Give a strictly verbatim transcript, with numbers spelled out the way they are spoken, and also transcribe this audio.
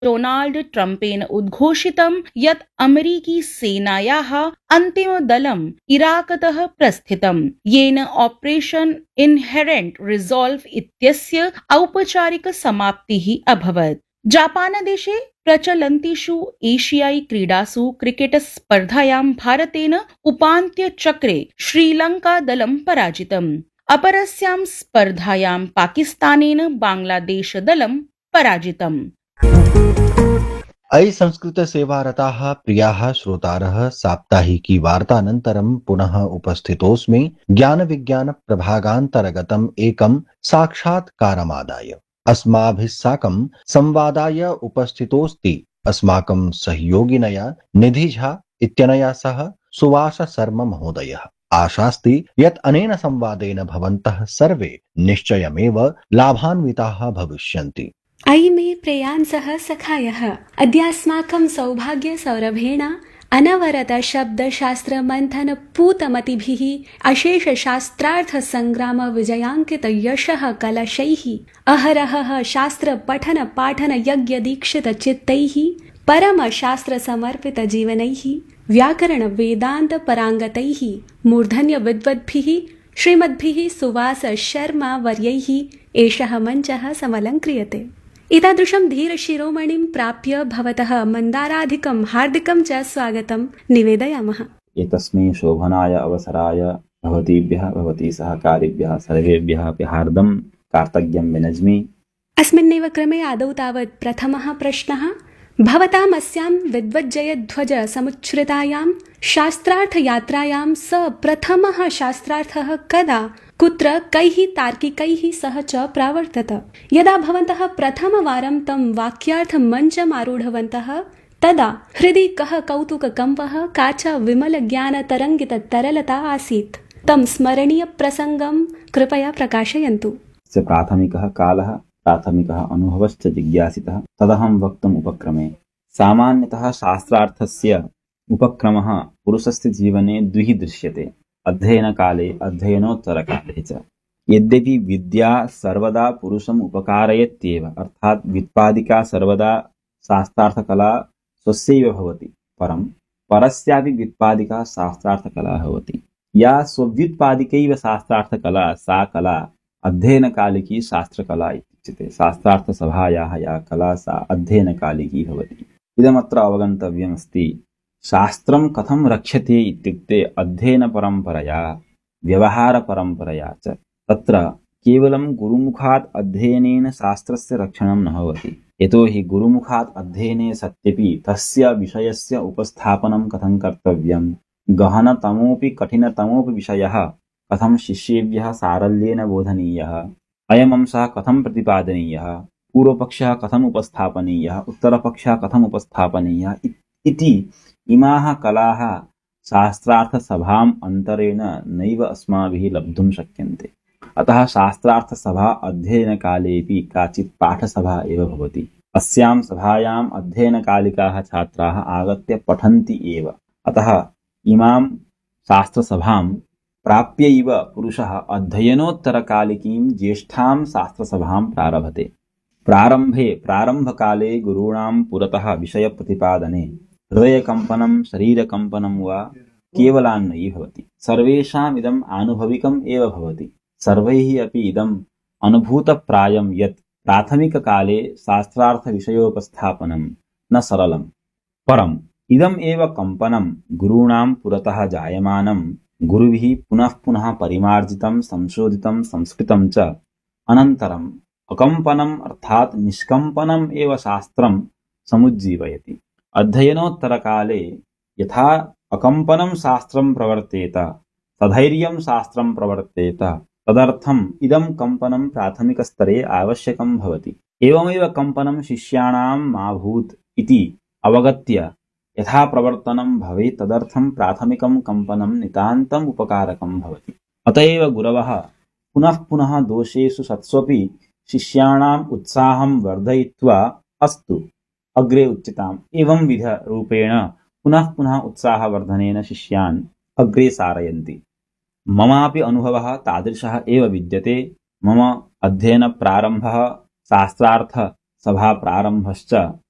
Donald ट्रम्पेन उद्घोषितं यत् अमेरिकी सेनायाः अन्तिमदलम् इराकतः प्रस्थितं, येन ऑपरेशन इनहेरेंट रिजॉल्व इत्यस्य औपचारिक समाप्तिः अभवत्। जापानदेशे प्रचलन्तीषु एशियाई क्रीडासु क्रिकेट स्पर्धायां भारतेन उपान्त्यचक्रे श्रीलंका दलं पराजितम्। अपरस्यां स्पर्धायां पाकिस्तानेन बांग्लादेश दलं पराजितम्। अयि संस्कृत सेवारताः प्रियाः श्रोतारः, साप्ताहिकी वार्तानन्तरं पुनः उपस्थितोऽस्मि ज्ञान विज्ञान प्रभागान्तर्गतम् एकं साक्षात्कारमादाय। अस्माभिः साकं संवादाय उपस्थितोऽस्ति अस्माकं सहयोगिनया निधि झा इत्यनया सह सुवास शर्मा महोदयः। आशास्ति यत् अनेन संवादेन भवन्तः सर्वे निश्चयमेव लाभान्विताः भविष्यन्ति। अयि मे प्रेयांसः सखायः, अद्यास्माकं सौभाग्यसौरभेण अनवरत शब्दशास्त्र मंथन पूतमतिभिः अशेष शास्त्रार्थ संग्राम विजयांकित यशः कलशैः अहरहः शास्त्र पठन पाठन यज्ञ दीक्षित चित्तैः परम शास्त्र समर्पित जीवनैः व्याकरण वेदांत परांगतैः मूर्धन्य विद्वद्भिः श्रीमद्भिः सुवास शर्मा वर्यैः एषः मञ्चः समलङ्क्रियते। एतादृशं धीर शिरोमणिं प्राप्य भवतः मन्दाराधिकं हार्दिकं च स्वागतं निवेदयामः। एतस्मै शोभनाय अवसराय भवतीभ्यः भवती सहकारिभ्यः सर्वेभ्यः अपि हार्दं कार्तज्ञं विनज्मि। अस्मिन्नेव क्रमे आदौ तावत् प्रथमः प्रश्नः। भवताम् अस्यां विद्वज्जयध्वज समुच्छ्रितायां शास्त्रार्थयात्रायां स प्रथमः शास्त्रार्थः कदा कुत्र कैः तार्किकैः सह च प्रावर्तत? यदा भवन्तः प्रथमवारं तं वाक्यार्थं मञ्चमारूढवन्तः तदा हृदि कः कौतुककम्पः का च विमलज्ञानतरङ्गिततरलता आसीत्? तं स्मरणीयप्रसङ्गं कृपया प्रकाशयन्तु। स प्राथमिकः कालः प्राथमिकः अनुभवश्च जिज्ञासितः तदहं वक्तुम् उपक्रमे। सामान्यतः शास्त्रार्थस्य उपक्रमः पुरुषस्य जीवने द्विः दृश्यते, अध्ययनकाले अध्ययनोत्तरकाले च। यद्यपि विद्या सर्वदा पुरुषम् उपकारयत्येव, अर्थात् व्युत्पादिका सर्वदा शास्त्रार्थकला स्वस्यैव भवति, परं परस्यापि व्युत्पादिका शास्त्रार्थकला भवति। या स्वव्युत्पादिकैव शास्त्रार्थकला सा कला अध्ययनकालिकी शास्त्रकला इत्युच्यते। शास्त्रार्थसभायाः या कला सा अध्ययनकालिकी भवति। इदमत्र अवगन्तव्यमस्ति। शास्त्रं कथं रक्ष्यते इत्युक्ते अध्ययनपरम्परया व्यवहारपरम्परया च। तत्र केवलं गुरुमुखात् अध्ययनेन शास्त्रस्य रक्षणं न भवति। यतोहि गुरुमुखात् अध्ययने सत्यपि तस्य विषयस्य उपस्थापनं कथं कर्तव्यं, गहनतमोऽपि कठिनतमोऽपि विषयः कथं शिष्येभ्यः सारल्येन बोधनीयः, अयमंशः कथं प्रतिपादनीयः, पूर्वपक्षः कथम् उपस्थापनीयः, उत्तरपक्षः कथम् उपस्थापनीयः इति इमाः कलाः शास्त्रार्थसभाम् अन्तरेण नैव अस्माभिः लब्धुं शक्यन्ते। अतः शास्त्रार्थसभा अध्ययनकालेऽपि काचित् पाठसभा एव भवति। अस्यां सभायाम् अध्ययनकालिकाः छात्राः आगत्य पठन्ति एव। अतः इमां शास्त्रसभां प्राप्यैव पुरुषः अध्ययनोत्तरकालिकीं ज्येष्ठां शास्त्रसभां प्रारभते। प्रारम्भे प्रारम्भकाले गुरूणां पुरतः विषयप्रतिपादने हृदयकम्पनं शरीरकम्पनं वा केवलान्नयी भवति। सर्वेषाम् इदम् आनुभविकम् एव भवति। सर्वैः अपि इदम् अनुभूतप्रायं यत् प्राथमिककाले शास्त्रार्थविषयोपस्थापनं न सरलं, परम् इदम् एव कम्पनं गुरूणां पुरतः जायमानं गुरुभिः पुनः पुनः परिमार्जितं संशोधितं संस्कृतं च अनन्तरम् अकम्पनम् अर्थात् निष्कम्पनम् एव शास्त्रं समुज्जीवयति। अध्ययनोत्तरकाले यथा अकम्पनं शास्त्रं प्रवर्तेत तथैर्यं शास्त्रं प्रवर्तेत, तदर्थम् इदं कम्पनं प्राथमिकस्तरे आवश्यकं भवति। एवमेव कम्पनं शिष्याणां माभूत् इति अवगत्य यथा प्रवर्तनं भवेत् तदर्थं प्राथमिकं कम्पनं नितान्तम् उपकारकं भवति। अत एव गुरवः पुनः पुनः दोषेषु सत्स्वपि शिष्याणाम् उत्साहं वर्धयित्वा अस्तु अग्रे उच्यताम् एवं विध रूपेण पुनः पुनः उत्साहवर्धनेन शिष्यान् अग्रे सारयन्ति। ममापि अनुभवः तादृशः एव विद्यते। मम अध्ययनप्रारम्भः शास्त्रार्थसभाप्रारम्भश्च